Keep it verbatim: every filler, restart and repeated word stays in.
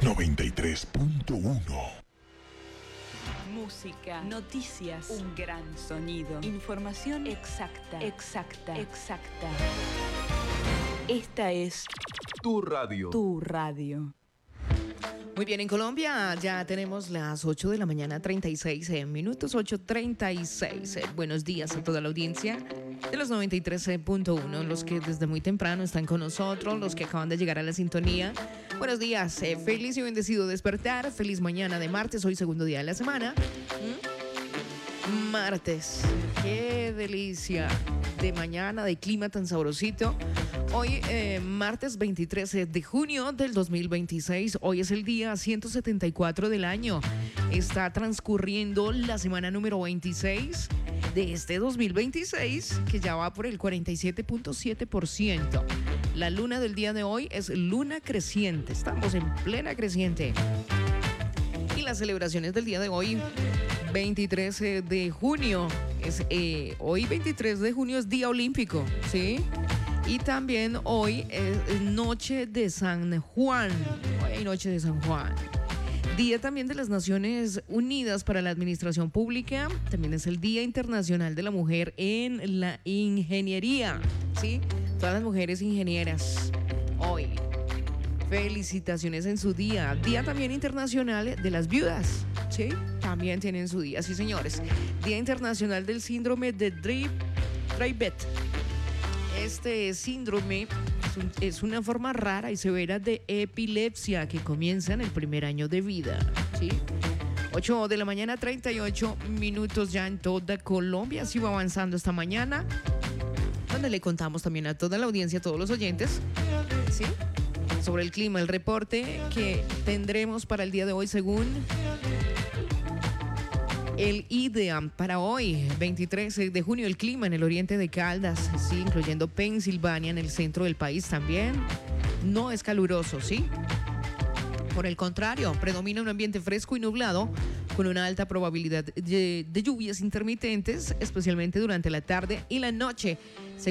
noventa y tres punto uno. Música, noticias, un gran sonido, información exacta, exacta, exacta. Esta es Tu radio. Tu radio. Muy bien, en Colombia ya tenemos las ocho de la mañana, treinta y seis minutos, ocho treinta y seis. Buenos días a toda la audiencia de los noventa y tres punto uno, los que desde muy temprano están con nosotros, los que acaban de llegar a la sintonía. Buenos días, eh, feliz y bendecido despertar, feliz mañana de martes, hoy segundo día de la semana. ¿Mm? Martes, qué delicia de mañana, de clima tan sabrosito. Hoy, eh, martes veintitrés de junio del dos mil veintiséis, hoy es el día ciento setenta y cuatro del año. Está transcurriendo la semana número veintiséis de este dos mil veintiséis, que ya va por el cuarenta y siete punto siete por ciento. La luna del día de hoy es luna creciente, estamos en plena creciente. Y las celebraciones del día de hoy, veintitrés de junio, es, eh, hoy veintitrés de junio es Día Olímpico, ¿sí? Y también hoy es Noche de San Juan. Hoy hay Noche de San Juan. Día también de las Naciones Unidas para la Administración Pública. También es el Día Internacional de la Mujer en la Ingeniería. ¿Sí? Todas las mujeres ingenieras. Hoy. Felicitaciones en su día. Día también internacional de las viudas. ¿Sí? También tienen su día. Sí, señores. Día Internacional del Síndrome de Dravet. Este síndrome es, un, es una forma rara y severa de epilepsia que comienza en el primer año de vida, ¿sí? ocho de la mañana, treinta y ocho minutos ya en toda Colombia. Así va avanzando esta mañana, donde le contamos también a toda la audiencia, a todos los oyentes, ¿sí? Sobre el clima, el reporte que tendremos para el día de hoy según el IDEAM. Para hoy, veintitrés de junio, el clima en el oriente de Caldas, sí, incluyendo Pensilvania, en el centro del país también, no es caluroso, ¿sí? Por el contrario, predomina un ambiente fresco y nublado, con una alta probabilidad de, de lluvias intermitentes, especialmente durante la tarde y la noche.